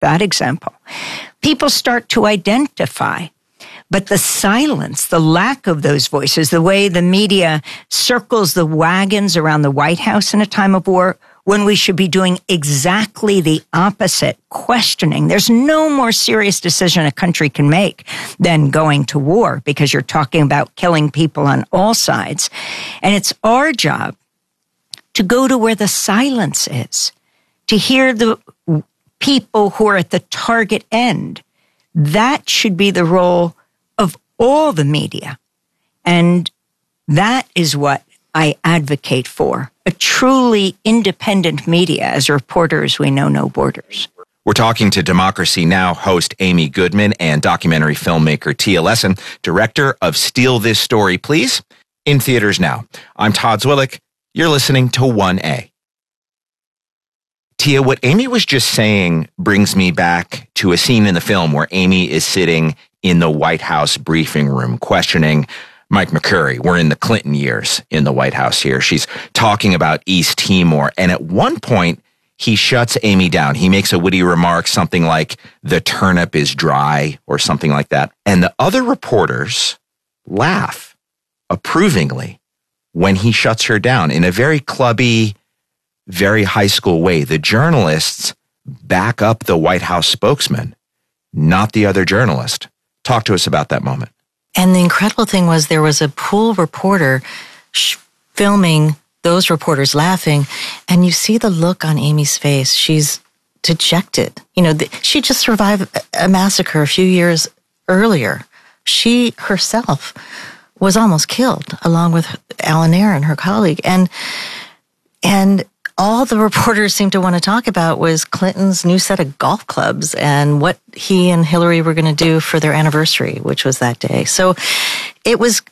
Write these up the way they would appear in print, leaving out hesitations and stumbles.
bad example. People start to identify. But the silence, the lack of those voices, the way the media circles the wagons around the White House in a time of war, when we should be doing exactly the opposite, questioning. There's no more serious decision a country can make than going to war, because you're talking about killing people on all sides. And it's our job to go to where the silence is, to hear the people who are at the target end. That should be the role of all the media. And that is what I advocate for. A truly independent media. As reporters, we know no borders. We're talking to Democracy Now! Host Amy Goodman and documentary filmmaker Tia Lessin, director of Steal This Story, Please, in theaters now. I'm Todd Zwillich. You're listening to 1A. Tia, what Amy was just saying brings me back to a scene in the film where Amy is sitting in the White House briefing room questioning Mike McCurry. We're in the Clinton years in the White House here. She's talking about East Timor. And at one point, he shuts Amy down. He makes a witty remark, something like, the turnip is dry, or something like that. And the other reporters laugh approvingly when he shuts her down in a very clubby, very high school way. The journalists back up the White House spokesman, not the other journalist. Talk to us about that moment. And the incredible thing was there was a pool reporter filming those reporters laughing, and you see the look on Amy's face. She's dejected. You know, she just survived a massacre a few years earlier. She herself was almost killed, along with Alan Aaron, her colleague. And all the reporters seemed to want to talk about was Clinton's new set of golf clubs and what he and Hillary were going to do for their anniversary, which was that day. So it was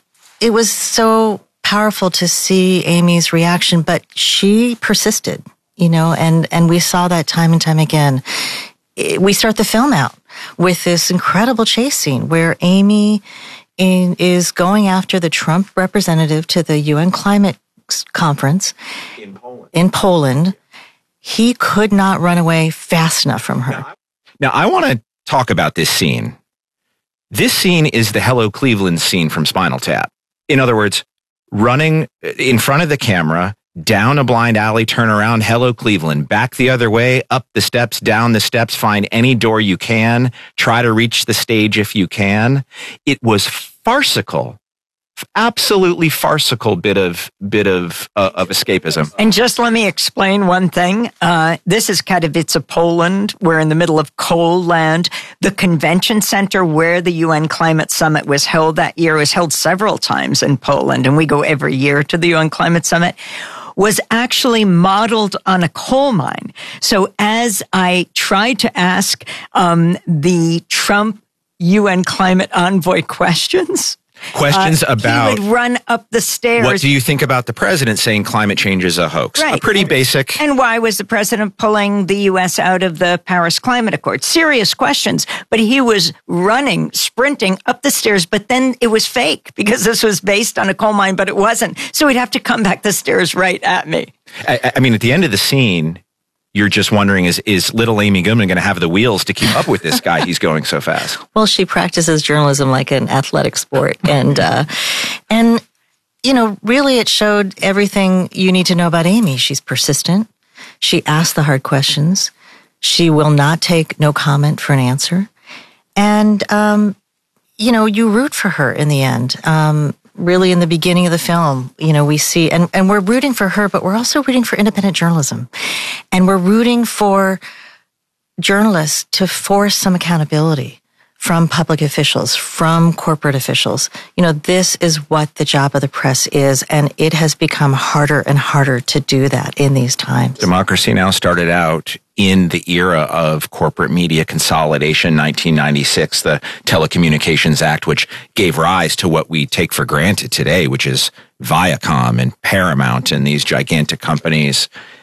so powerful to see Amy's reaction, but she persisted, you know, and we saw that time and time again. We start the film out with this incredible chase scene where Amy is going after the Trump representative to the UN climate conference in Poland. He could not run away fast enough from her. Now, I want to talk about this scene. This scene is the Hello Cleveland scene from Spinal Tap. In other words, running in front of the camera, down a blind alley, turn around, Hello Cleveland, back the other way, up the steps, down the steps, find any door you can, try to reach the stage if you can. It was farcical. Absolutely farcical bit of escapism. And just let me explain one thing. This is Katowice, Poland. We're in the middle of coal land. The convention center where the UN Climate Summit was held that year was held several times in Poland, and we go every year to the UN Climate Summit, was actually modeled on a coal mine. So as I tried to ask the Trump UN climate envoy questions about... He would run up the stairs. What do you think about the president saying climate change is a hoax? Right. Pretty basic. And why was the president pulling the U.S. out of the Paris Climate Accord? Serious questions. But he was running, sprinting up the stairs, but then it was fake because this was based on a coal mine, but it wasn't. So he'd have to come back the stairs right at me. I mean, at the end of the scene, you're just wondering, is little Amy Goodman going to have the wheels to keep up with this guy? He's going so fast. Well, she practices journalism like an athletic sport. And, you know, really it showed everything you need to know about Amy. She's persistent. She asks the hard questions. She will not take no comment for an answer. And, you know, you root for her in the end. Really, in the beginning of the film, you know, we see, and we're rooting for her, but we're also rooting for independent journalism. And we're rooting for journalists to force some accountability from public officials, from corporate officials. You know, this is what the job of the press is, and it has become harder and harder to do that in these times. Democracy Now! Started out in the era of corporate media consolidation, 1996, the Telecommunications Act, which gave rise to what we take for granted today, which is Viacom and Paramount and these gigantic companies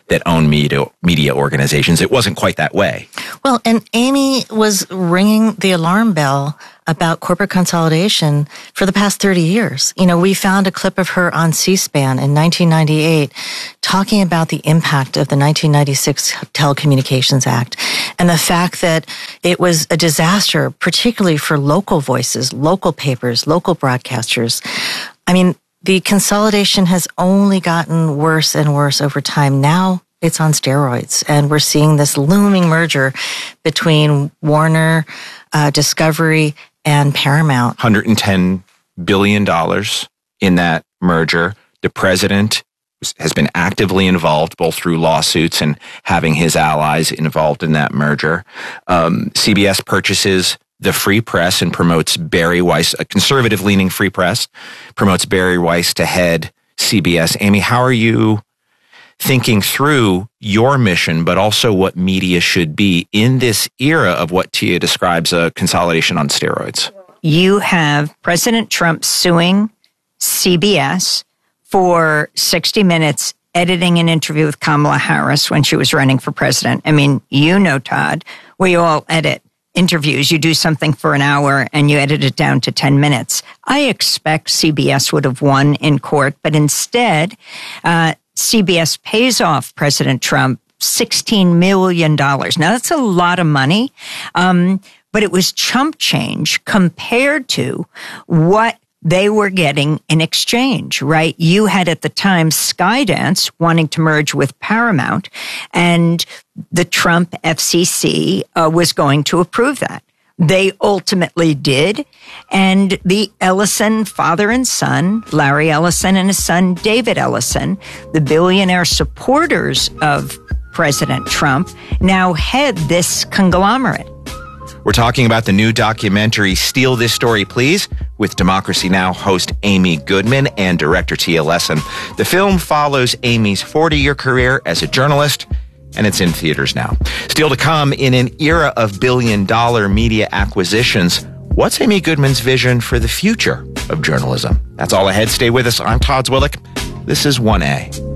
that own media organizations. It wasn't quite that way. Well, and Amy was ringing the alarm bell about corporate consolidation for the past 30 years. You know, we found a clip of her on C-SPAN in 1998 talking about the impact of the 1996 Telecommunications Act and the fact that it was a disaster, particularly for local voices, local papers, local broadcasters. I mean, the consolidation has only gotten worse and worse over time. Now it's on steroids, and we're seeing this looming merger between Warner, Discovery, and Paramount. $110 billion in that merger. The president has been actively involved, both through lawsuits and having his allies involved in that merger. CBS purchases the Free Press and promotes Barry Weiss, a conservative-leaning Free Press, promotes Barry Weiss to head CBS. Amy, how are you thinking through your mission, but also what media should be in this era of what Tia describes a consolidation on steroids? You have President Trump suing CBS for 60 Minutes editing an interview with Kamala Harris when she was running for president. I mean, you know, Todd, we all edit interviews. You do something for an hour and you edit it down to 10 minutes. I expect CBS would have won in court, but instead, CBS pays off President Trump $16 million. Now, that's a lot of money, but it was chump change compared to what they were getting in exchange, right? You had at the time Skydance wanting to merge with Paramount, and the Trump FCC was going to approve that. They ultimately did, and the Ellison father and son, Larry Ellison and his son, David Ellison, the billionaire supporters of President Trump, now head this conglomerate. We're talking about the new documentary, Steal This Story, Please, with Democracy Now! Host Amy Goodman and director Tia Lessin. The film follows Amy's 40-year career as a journalist, and it's in theaters now. Still to come, in an era of billion-dollar media acquisitions, what's Amy Goodman's vision for the future of journalism? That's all ahead. Stay with us. I'm Todd Zwillich. This is 1A.